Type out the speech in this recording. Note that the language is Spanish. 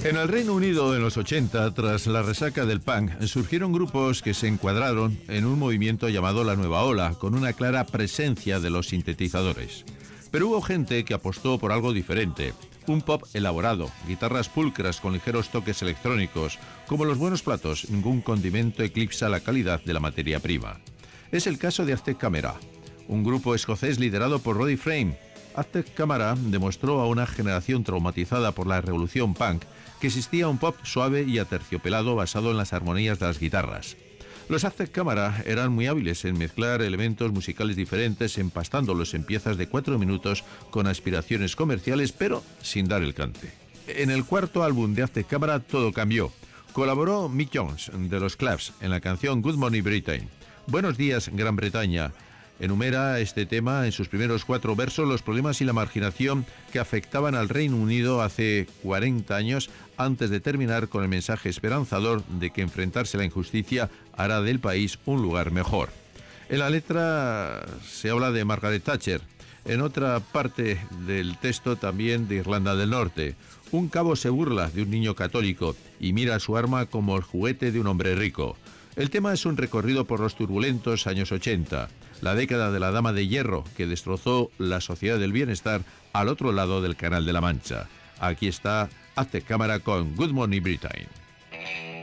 En el Reino Unido en los 80, tras la resaca del punk, surgieron grupos que se encuadraron en un movimiento llamado la Nueva Ola, con una clara presencia de los sintetizadores. Pero hubo gente que apostó por algo diferente, un pop elaborado, guitarras pulcras con ligeros toques electrónicos. Como los buenos platos, ningún condimento eclipsa la calidad de la materia prima. Es el caso de Aztec Camera, un grupo escocés liderado por Roddy Frame. Aztec Camera demostró a una generación traumatizada por la revolución punk que existía un pop suave y aterciopelado basado en las armonías de las guitarras. Los Aztec Camera eran muy hábiles en mezclar elementos musicales diferentes, empastándolos en piezas de 4 minutos con aspiraciones comerciales, pero sin dar el cante. En el cuarto álbum de Aztec Camera todo cambió. Colaboró Mick Jones de los Claps en la canción Good Morning Britain. Buenos días, Gran Bretaña. Enumera este tema en sus primeros 4 versos los problemas y la marginación que afectaban al Reino Unido hace 40 años, antes de terminar con el mensaje esperanzador de que enfrentarse a la injusticia hará del país un lugar mejor. En la letra se habla de Margaret Thatcher, en otra parte del texto también de Irlanda del Norte. Un cabo se burla de un niño católico y mira su arma como el juguete de un hombre rico. El tema es un recorrido por los turbulentos años 80, la década de la Dama de Hierro que destrozó la sociedad del bienestar al otro lado del Canal de la Mancha. Aquí está Aztec Camera con Good Morning Britain.